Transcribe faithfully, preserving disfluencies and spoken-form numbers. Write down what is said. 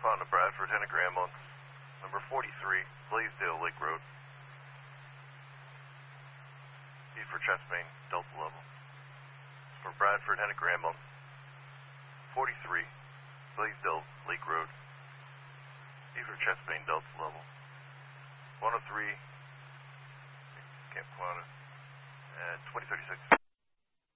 Respond to Bradford, Henniker ambulance. Number forty-three, Blaisdell Lake Road. E for chest pain, Delta level. For Bradford, Henniker ambulance. forty-three, Blaisdell Lake Road. E for chest pain, Delta level. one oh three, Camp Quanah, and twenty thirty-six.